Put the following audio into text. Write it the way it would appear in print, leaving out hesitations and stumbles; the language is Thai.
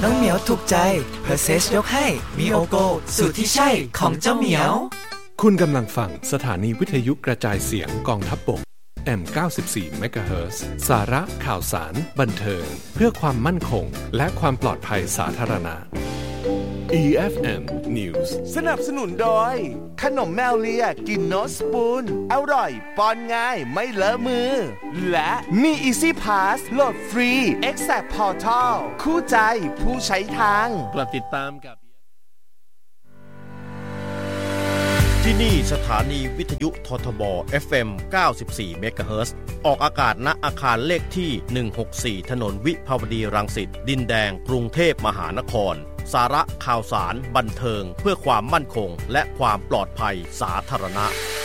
น้องเหมียวถูกใจเพอร์เซสยกให้มีโอโกสูตรที่ใช่ของเจ้าเหมียวคุณกำลังฟังสถานีวิทยุกระจายเสียงกองทัพบก M94 เมกะเฮิรตซ์สาระข่าวสารบันเทิงเพื่อความมั่นคงและความปลอดภัยสาธารณะ EFM News สนับสนุนโดยขนมแมวเลียกินโนสปูนอร่อยป้อนง่ายไม่เลอะมือและมี Easy Pass โหลดฟรี Exact Portal คู่ใจผู้ใช้ทางกลับติดตามกับที่นี่สถานีวิทยุททบ FM 94 เมกะเฮิรตซ์ออกอากาศณอาคารเลขที่ 164 ถนนวิภาวดีรังสิตดินแดงกรุงเทพมหานครสาระข่าวสารบันเทิงเพื่อความมั่นคงและความปลอดภัยสาธารณะ